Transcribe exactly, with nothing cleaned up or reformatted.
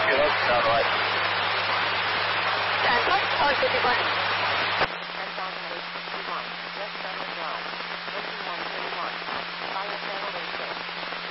you. That's about right. ten plus, or fifty-one.